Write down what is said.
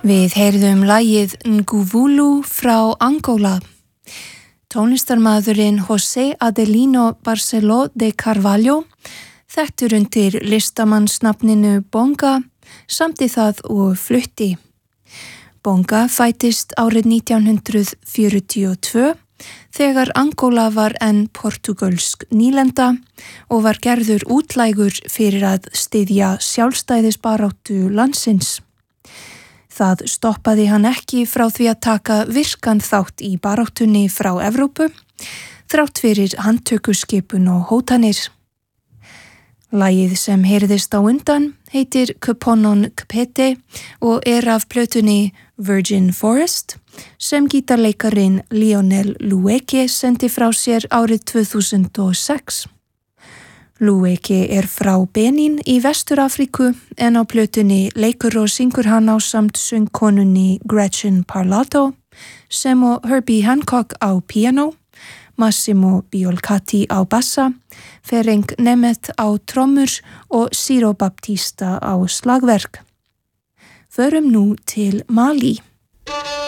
Við heyrðum lagið Nguvulu frá Angola. Tónlistarmaðurinn José Adelino Barceló de Carvalho, þekktur undir listamannsnafninu Bonga, samdi það og flutti. Bonga fæddist árið 1942 þegar Angola var enn portugalsk nýlenda og var gerður útlægur fyrir að styðja sjálfstæðisbaráttu landsins. Það stoppaði hann ekki frá því að taka virkan þátt í baráttunni frá Evrópu, þrátt fyrir handtökuskipun og hótanir. Lagið sem heyrðist á undan heitir Kuponon Kpete og af plötunni Virgin Forest sem gítarleikarin Lionel Lueke sendi frá sér árið 2006. Lueke frá Benín í Vestur-Afríku en á plötunni leikur og syngur hann ásamt söngkonunni Gretchen Parlato sem og Herbie Hancock á piano, Massimo Biolcati á bassa, Ferenc Nemeth á trommur og Ciro Baptista á slagverk. Förum nú til Mali.